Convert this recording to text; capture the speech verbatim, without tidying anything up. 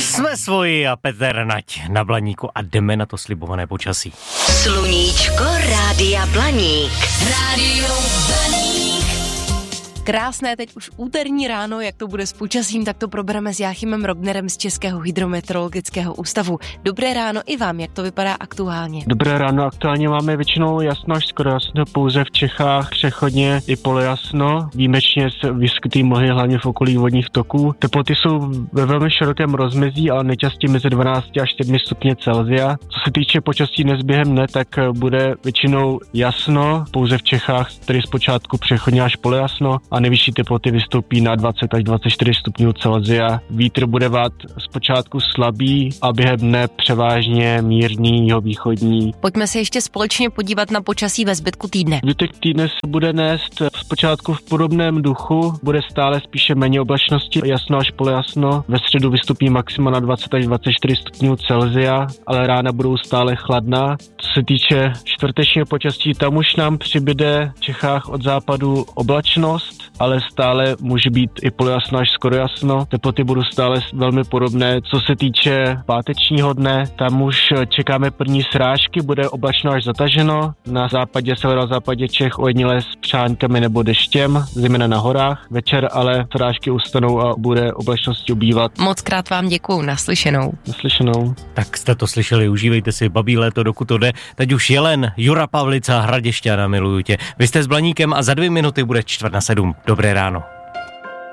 Jsme svoji a Petr Nať na Blaníku a jdeme na to slibované počasí. Sluníčko Rádia Blaník. Rádio Blaník. Krásné teď už úterní ráno, jak to bude s počasím, tak to probereme s Jáchymem Rognerem z Českého hydrometeorologického ústavu. Dobré ráno i vám, jak to vypadá aktuálně? Dobré ráno, aktuálně máme většinou jasno až skoro jasno, pouze v Čechách přechodně i polojasno. Výjimečně se vyskytují mlhy hlavně v okolí vodních toků. Teploty jsou ve velmi širokém rozmezí, ale nejčastěji mezi dvanáct až sedm stupně Celsia. Co se týče počasí dnes během dne, tak bude většinou jasno, pouze v Čechách, tedy zpočátku přechodně až polojasno. A nejvyšší teploty vystoupí na dvacet až dvacet čtyři stupňů Celsia. Vítr bude vát zpočátku slabý a během dne převážně mírný jihovýchodní. Pojďme se ještě společně podívat na počasí ve zbytku týdne. Zbytek týdne se bude nést zpočátku v podobném duchu, bude stále spíše méně oblačnosti, jasno až polojasno. Ve středu vystoupí maxima na dvacet až dvacet čtyři stupňů Celsia, ale rána budou stále chladná. Co se týče čtvrtečního počasí, tam už nám přibyde v Čechách od západu oblačnost, ale stále může být i polojasno až skoro jasno. Teploty budou stále velmi podobné. Co se týče pátečního dne, tam už čekáme první srážky, bude oblačno až zataženo. Na západě, severozápadě Čech ojediněle s přáňkami nebo deštěm, zejména na horách. Večer ale srážky ustanou a bude oblačnosti ubývat. Moc krát vám děkuju, naslyšenou. Naslyšenou. Tak jste to slyšeli, užívejte si babí léto, dokud to jde. Teď už Jelen, Jura Pavlica, Hraděšťana, miluju tě. Vy jste s Blaníkem a za dvě minuty bude čtvrt na sedm. Dobré ráno.